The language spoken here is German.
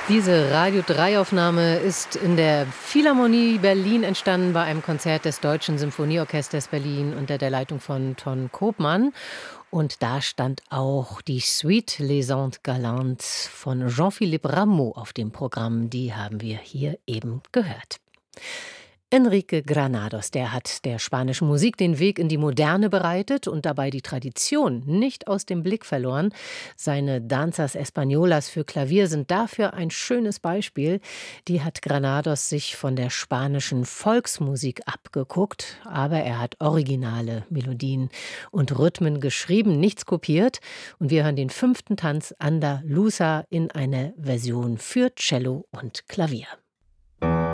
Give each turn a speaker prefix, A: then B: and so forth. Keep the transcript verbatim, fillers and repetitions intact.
A: Diese Radio drei Aufnahme ist in der Philharmonie Berlin entstanden bei einem Konzert des Deutschen Symphonieorchesters Berlin unter der Leitung von Ton Koopman. Und da stand auch die Suite Les Andes Galantes von Jean-Philippe Rameau auf dem Programm. Die haben wir hier eben gehört. Enrique Granados, der hat der spanischen Musik den Weg in die Moderne bereitet und dabei die Tradition nicht aus dem Blick verloren. Seine Danzas Españolas für Klavier sind dafür ein schönes Beispiel. Die hat Granados sich von der spanischen Volksmusik abgeguckt, aber er hat originale Melodien und Rhythmen geschrieben, nichts kopiert. Und wir hören den fünften Tanz Andaluza in einer Version für Cello und Klavier.